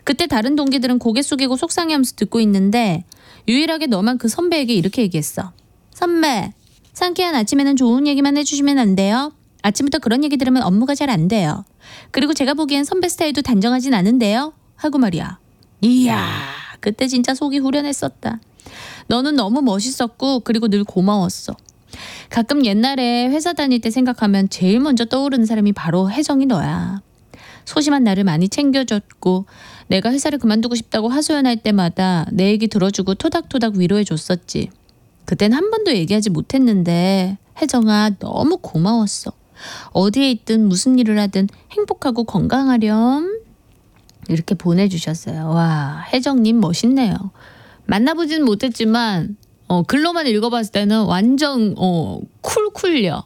그때 다른 동기들은 고개 숙이고 속상해하면서 듣고 있는데 유일하게 너만 그 선배에게 이렇게 얘기했어. 선배, 상쾌한 아침에는 좋은 얘기만 해주시면 안 돼요? 아침부터 그런 얘기 들으면 업무가 잘 안 돼요. 그리고 제가 보기엔 선배 스타일도 단정하진 않은데요? 하고 말이야. 이야, 그때 진짜 속이 후련했었다. 너는 너무 멋있었고 그리고 늘 고마웠어. 가끔 옛날에 회사 다닐 때 생각하면 제일 먼저 떠오르는 사람이 바로 혜정이 너야. 소심한 나를 많이 챙겨줬고 내가 회사를 그만두고 싶다고 하소연할 때마다 내 얘기 들어주고 토닥토닥 위로해줬었지. 그땐 한 번도 얘기하지 못했는데 혜정아 너무 고마웠어. 어디에 있든 무슨 일을 하든 행복하고 건강하렴. 이렇게 보내주셨어요. 와, 혜정님 멋있네요. 만나보지는 못했지만 글로만 읽어봤을 때는 완전 쿨쿨려.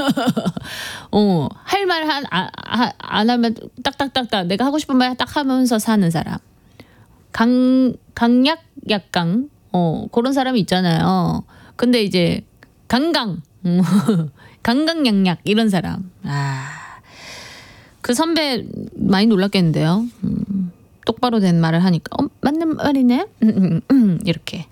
할 말 안 하면 딱딱딱딱 내가 하고 싶은 말 딱 하면서 사는 사람. 강약 약강 그런 사람이 있잖아요. 근데 이제 강강 강강약약 이런 사람. 그 선배 많이 놀랐겠는데요. 똑바로 된 말을 하니까 맞는 말이네. 이렇게.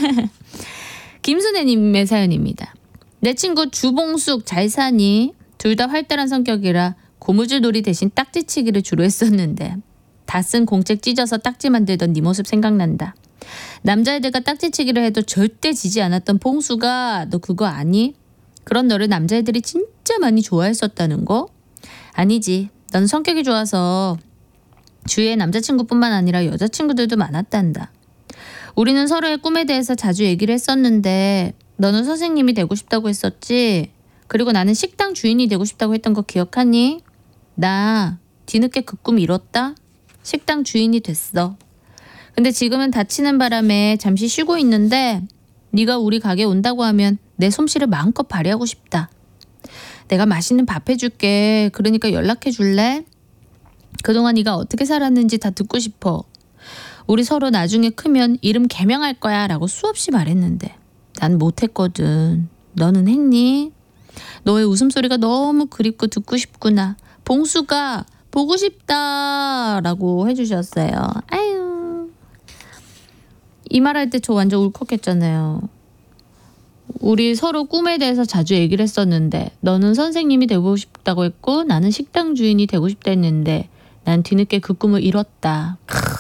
김순애님의 사연입니다. 내 친구 주봉숙 잘 사니? 둘 다 활달한 성격이라 고무줄 놀이 대신 딱지치기를 주로 했었는데 다 쓴 공책 찢어서 딱지 만들던 네 모습 생각난다. 남자애들과 딱지치기를 해도 절대 지지 않았던 봉수가 너 그거 아니? 그런 너를 남자애들이 진짜 많이 좋아했었다는 거? 아니지. 넌 성격이 좋아서 주위에 남자친구뿐만 아니라 여자친구들도 많았단다. 우리는 서로의 꿈에 대해서 자주 얘기를 했었는데 너는 선생님이 되고 싶다고 했었지? 그리고 나는 식당 주인이 되고 싶다고 했던 거 기억하니? 나 뒤늦게 그 꿈 이뤘다? 식당 주인이 됐어. 근데 지금은 다치는 바람에 잠시 쉬고 있는데 네가 우리 가게 온다고 하면 내 솜씨를 마음껏 발휘하고 싶다. 내가 맛있는 밥 해줄게. 그러니까 연락해 줄래? 그동안 네가 어떻게 살았는지 다 듣고 싶어. 우리 서로 나중에 크면 이름 개명할 거야 라고 수없이 말했는데 난 못했거든. 너는 했니? 너의 웃음소리가 너무 그립고 듣고 싶구나. 봉수가 보고 싶다 라고 해주셨어요. 아유, 이 말할 때 저 완전 울컥했잖아요. 우리 서로 꿈에 대해서 자주 얘기를 했었는데 너는 선생님이 되고 싶다고 했고 나는 식당 주인이 되고 싶다 했는데 난 뒤늦게 그 꿈을 이뤘다.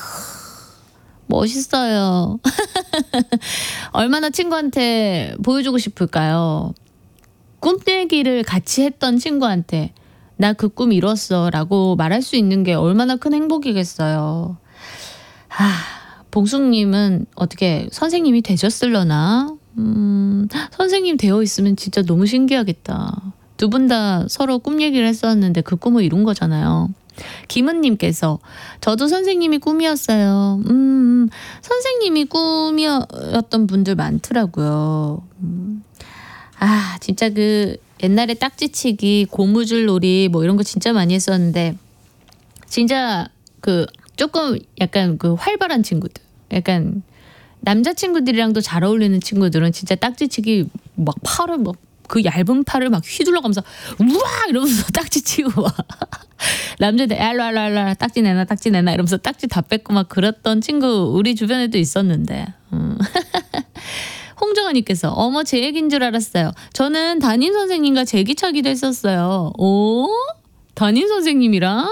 멋있어요. 얼마나 친구한테 보여주고 싶을까요? 꿈 얘기를 같이 했던 친구한테 나 그 꿈 이뤘어 라고 말할 수 있는 게 얼마나 큰 행복이겠어요. 봉숙님은 어떻게 선생님이 되셨을려나? 선생님 되어 있으면 진짜 너무 신기하겠다. 두 분 다 서로 꿈 얘기를 했었는데 그 꿈을 이룬 거잖아요. 김은님께서 저도 선생님이 꿈이었어요. 선생님이 꿈이었던 분들 많더라고요. 진짜 그 옛날에 딱지치기, 고무줄 놀이 뭐 이런 거 진짜 많이 했었는데 진짜 그 조금 약간 그 활발한 친구들, 약간 남자친구들이랑도 잘 어울리는 친구들은 진짜 딱지치기 막 팔을 막 그 얇은 팔을 막 휘둘러가면서 우와 이러면서 딱지치고 막 남자들 알라 딱지 내놔 이러면서 딱지 다 뺏고 막 그랬던 친구 우리 주변에도 있었는데 홍정아님께서 어머 제 얘기인 줄 알았어요. 저는 담임 선생님과 제기차기도 했었어요. 오? 담임 선생님이랑?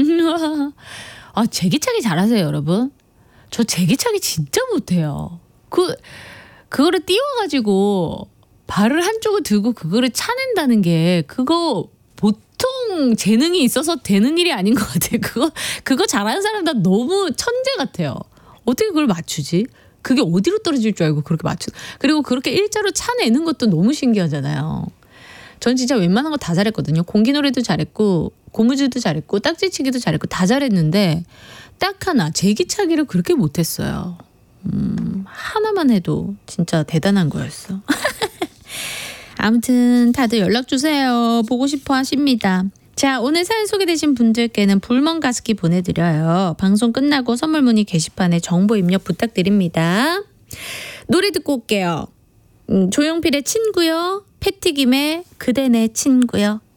제기차기 잘하세요 여러분? 저 제기차기 진짜 못해요. 그거를 띄워가지고 발을 한쪽을 들고 그거를 차낸다는 게 그거 보통 재능이 있어서 되는 일이 아닌 것 같아요. 그거 잘하는 사람 다 너무 천재 같아요. 어떻게 그걸 맞추지? 그게 어디로 떨어질 줄 알고 그렇게 그리고 그렇게 일자로 차내는 것도 너무 신기하잖아요. 전 진짜 웬만한 거 다 잘했거든요. 공기놀이도 잘했고 고무줄도 잘했고 딱지치기도 잘했고 다 잘했는데 딱 하나 제기차기를 그렇게 못했어요. 하나만 해도 진짜 대단한 거였어. 아무튼 다들 연락주세요. 보고 싶어 하십니다. 자, 오늘 사연 소개되신 분들께는 불멍 가습기 보내드려요. 방송 끝나고 선물 문의 게시판에 정보 입력 부탁드립니다. 노래 듣고 올게요. 조용필의 친구요, 패티김의 그대 내 친구요.